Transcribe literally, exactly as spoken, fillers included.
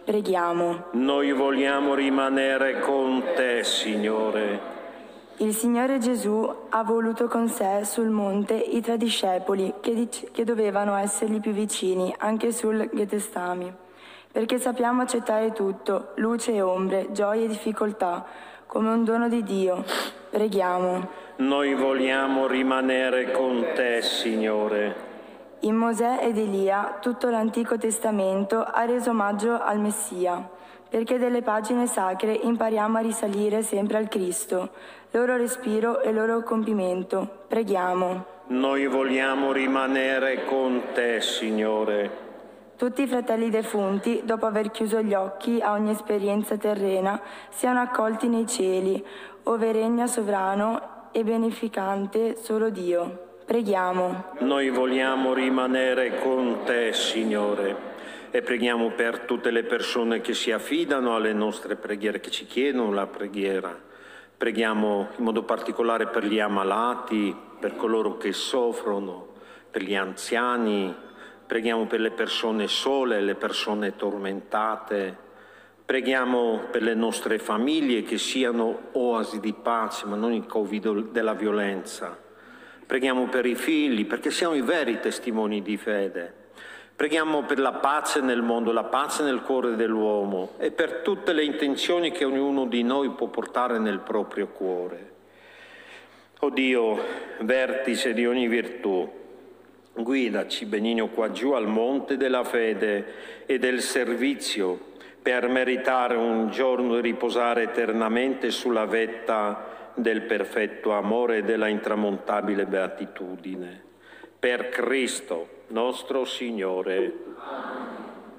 Preghiamo. Noi vogliamo rimanere con te, Signore. Il Signore Gesù ha voluto con sé sul monte i tre discepoli che, dic- che dovevano essergli più vicini, anche sul Getestami, perché sappiamo accettare tutto, luce e ombre, gioie e difficoltà, come un dono di Dio. Preghiamo. Noi vogliamo rimanere con te, Signore. In Mosè ed Elia tutto l'Antico Testamento ha reso omaggio al Messia, perché dalle pagine sacre impariamo a risalire sempre al Cristo, loro respiro e loro compimento. Preghiamo. Noi vogliamo rimanere con te, Signore. Tutti i fratelli defunti, dopo aver chiuso gli occhi a ogni esperienza terrena, siano accolti nei cieli, ove regna sovrano e beneficante solo Dio. Preghiamo. Noi vogliamo rimanere con te, Signore. E preghiamo per tutte le persone che si affidano alle nostre preghiere, che ci chiedono la preghiera. Preghiamo in modo particolare per gli ammalati, per coloro che soffrono, per gli anziani. Preghiamo per le persone sole, le persone tormentate. Preghiamo per le nostre famiglie che siano oasi di pace, ma non il Covid della violenza. Preghiamo per i figli, perché siamo i veri testimoni di fede. Preghiamo per la pace nel mondo, la pace nel cuore dell'uomo e per tutte le intenzioni che ognuno di noi può portare nel proprio cuore. O Dio, vertice di ogni virtù, guidaci, benigno, qua giù al monte della fede e del servizio, per meritare un giorno di riposare eternamente sulla vetta del perfetto amore e della intramontabile beatitudine. Per Cristo nostro Signore.